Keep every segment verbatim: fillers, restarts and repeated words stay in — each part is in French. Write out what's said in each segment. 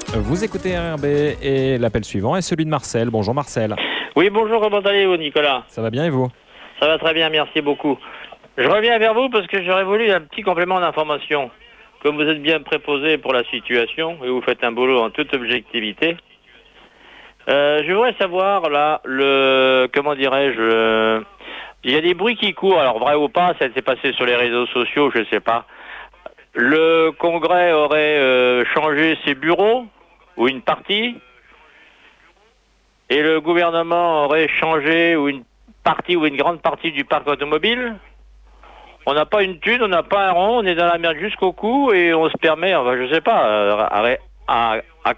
Vous écoutez R R B et l'appel suivant est celui de Marcel. Bonjour Marcel. Oui, bonjour, comment allez-vous, Nicolas? Ça va bien et vous? Ça va très bien, merci beaucoup. Je reviens vers vous parce que j'aurais voulu un petit complément d'information. Comme vous êtes bien préposé pour la situation et vous faites un boulot en toute objectivité, euh, je voudrais savoir, là, le... comment dirais-je... euh, il y a des bruits qui courent, alors vrai ou pas, ça s'est passé sur les réseaux sociaux, je ne sais pas. Le Congrès aurait euh, changé ses bureaux, ou une partie, et le gouvernement aurait changé ou une partie ou une grande partie du parc automobile. On n'a pas une thune, on n'a pas un rond, on est dans la merde jusqu'au cou et on se permet, enfin je sais pas, à, à, à,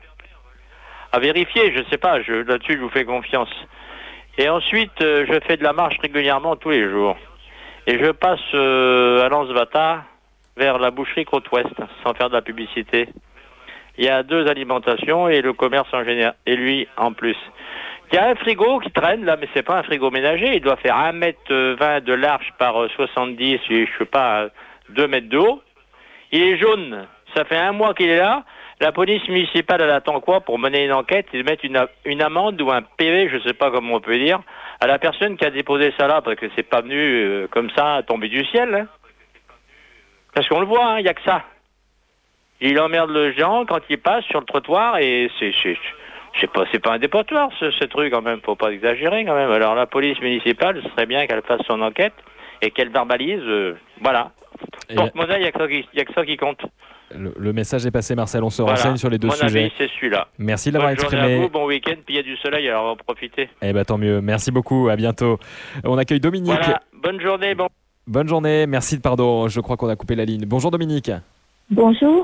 à vérifier, je sais pas, je, là-dessus je vous fais confiance. Et ensuite, euh, je fais de la marche régulièrement tous les jours. Et je passe euh, à Lansbata vers la boucherie Côte-Ouest, sans faire de la publicité. Il y a deux alimentations et le commerce en général, et lui en plus. Il y a un frigo qui traîne là, mais c'est pas un frigo ménager. Il doit faire un mètre vingt de large par soixante-dix, je sais pas, deux mètres de haut. Il est jaune. Ça fait un mois qu'il est là. La police municipale, elle attend quoi pour mener une enquête et mettre une, une amende ou un P V, je sais pas comment on peut dire, à la personne qui a déposé ça là, parce que c'est pas venu euh, comme ça tomber du ciel. Hein. Parce qu'on le voit, il hein, y a que ça. Il emmerde le gens quand il passe sur le trottoir et c'est, c'est, c'est pas, c'est pas un dépotoir ce, ce truc quand même, faut pas exagérer quand même. Alors la police municipale, ce serait bien qu'elle fasse son enquête et qu'elle verbalise, euh, voilà. Porte-monnaie, il y a que ça qui, y a que ça qui compte. Le, le message est passé Marcel, on se voilà. renseigne sur les deux Mon sujets. avis, c'est celui-là. Merci de l'avoir Bonne exprimé. journée à vous, bon week-end, puis il y a du soleil, alors on va en profiter. Eh ben tant mieux, merci beaucoup, à bientôt. On accueille Dominique. Voilà. Bonne journée, bon. Bonne journée, merci de pardon, je crois qu'on a coupé la ligne. Bonjour Dominique. Bonjour.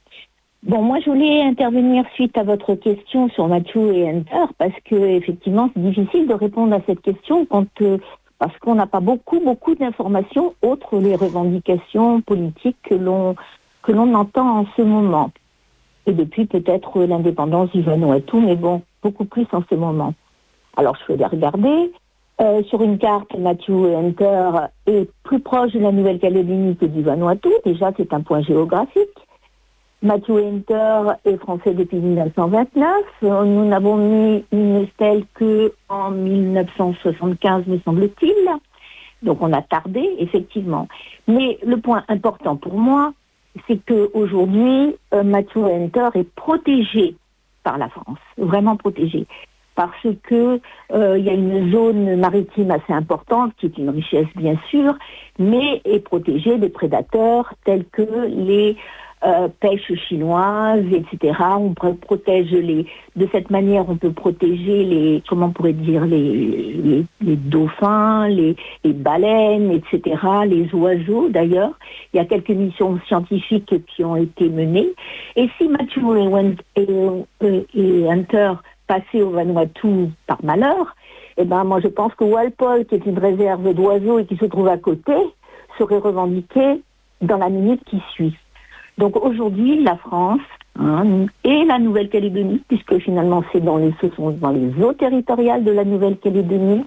Bon, moi, je voulais intervenir suite à votre question sur Mathieu et Hunter, parce que effectivement, c'est difficile de répondre à cette question quand, euh, parce qu'on n'a pas beaucoup, beaucoup d'informations autres les revendications politiques que l'on que l'on entend en ce moment. Et depuis peut-être l'indépendance du Vanuatu, mais bon, beaucoup plus en ce moment. Alors, je vais les regarder. Euh, sur une carte, Mathieu et Hunter est plus proche de la Nouvelle-Calédonie que du Vanuatu. Déjà, c'est un point géographique. Mathieu Hunter est français depuis dix-neuf cent vingt-neuf. Nous n'avons mis une stèle qu'en dix-neuf cent soixante-quinze, me semble-t-il. Donc on a tardé, effectivement. Mais le point important pour moi, c'est qu'aujourd'hui, euh, Mathieu Hunter est protégé par la France, vraiment protégé. Parce que euh, il y a une zone maritime assez importante, qui est une richesse bien sûr, mais est protégée des prédateurs tels que les Euh, pêche chinoise, et cetera. On protège les, de cette manière, on peut protéger les, comment on pourrait dire, les, les, les dauphins, les, les baleines, et cetera. Les oiseaux, d'ailleurs. Il y a quelques missions scientifiques qui ont été menées. Et si Mathieu et, et, et Hunter passaient au Vanuatu par malheur, eh ben, moi, je pense que Walpole, qui est une réserve d'oiseaux et qui se trouve à côté, serait revendiqué dans la minute qui suit. Donc aujourd'hui, la France hein, et la Nouvelle-Calédonie, puisque finalement c'est dans les, ce sont dans les eaux territoriales de la Nouvelle-Calédonie,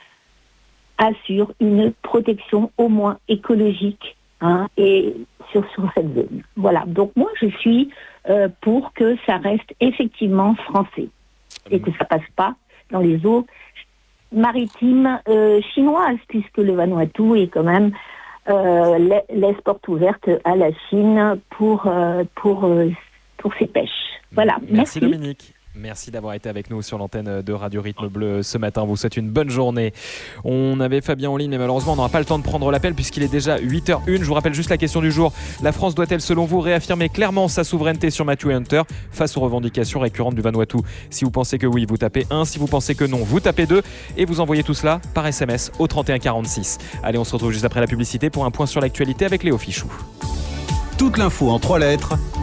assurent une protection au moins écologique hein, et sur, sur cette zone. Voilà. Donc moi, je suis euh, pour que ça reste effectivement français et que ça passe pas dans les eaux maritimes euh, chinoises, puisque le Vanuatu est quand même Euh, laisse porte ouverte à la Chine pour, euh, pour, euh, pour ses pêches. Voilà. Merci, Merci Dominique. Merci d'avoir été avec nous sur l'antenne de Radio Rythme Bleu ce matin. On vous souhaite une bonne journée. On avait Fabien en ligne, mais malheureusement, on n'aura pas le temps de prendre l'appel puisqu'il est déjà huit heures une. Je vous rappelle juste la question du jour. La France doit-elle, selon vous, réaffirmer clairement sa souveraineté sur Mathieu Hunter face aux revendications récurrentes du Vanuatu? Si vous pensez que oui, vous tapez un. Si vous pensez que non, vous tapez deux. Et vous envoyez tout cela par S M S au trente et un quarante-six. Allez, on se retrouve juste après la publicité pour un point sur l'actualité avec Léo Fichou. Toute l'info en trois lettres